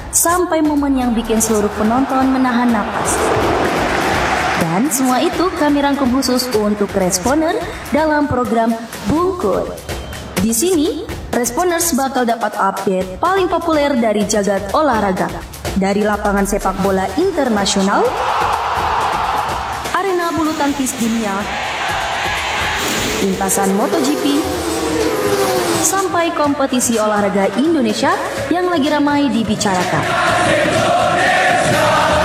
sampai momen yang bikin seluruh penonton menahan napas. Dan semua itu kami rangkum khusus untuk Responer dalam program Bungkur. Di sini, Responers bakal dapat update paling populer dari jagat olahraga. Dari lapangan sepak bola internasional, arena bulu tangkis dunia, lintasan MotoGP, sampai kompetisi olahraga Indonesia yang lagi ramai dibicarakan. Indonesia!